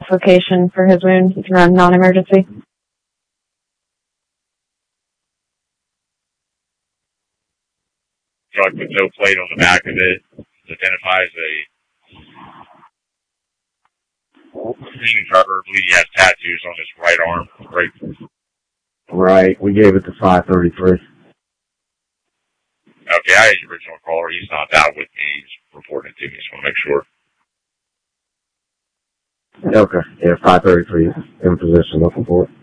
location for his wound. You can run non-emergency. Truck with no plate on the back of it. Identifies a cleaning trucker. I believe he has tattoos on his right arm. Right. We gave it to 533. Okay, I had the original caller. He's not out with me. He's reporting it to me. Just want to make sure. Okay. Yeah, 533 in position looking for it.